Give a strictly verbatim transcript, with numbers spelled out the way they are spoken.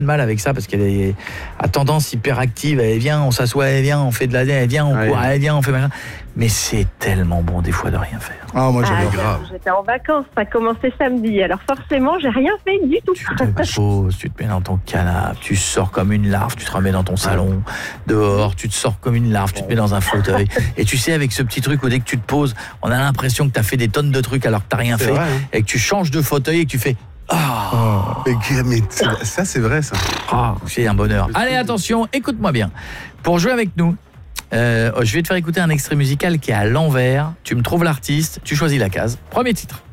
mal avec ça parce qu'elle est à tendance hyperactive. Elle vient, on s'assoit, elle vient, on fait de la elle vient, on court, elle vient, on fait machin. Mais c'est tellement bon des fois de rien faire. Ah, moi j'avais Ah, grave. J'étais en vacances, ça a commencé samedi, alors forcément, j'ai rien fait du tout. Tu te poses, tu te mets dans ton canapé, tu sors comme une larve, tu te remets dans ton salon, dehors, tu te sors comme une larve, tu te mets dans un fauteuil. Et tu sais, avec ce petit truc où dès que tu te poses, on a l'impression que tu as fait des tonnes de trucs alors que tu n'as rien C'est fait. vrai, hein. Et que tu changes de fauteuil et que tu fais ah, Oh, mais, mais ça, c'est vrai, ça. ah, c'est un bonheur. Allez, attention, écoute-moi bien. Pour jouer avec nous, euh, je vais te faire écouter un extrait musical qui est à l'envers. Tu me trouves l'artiste, tu choisis la case. Premier titre.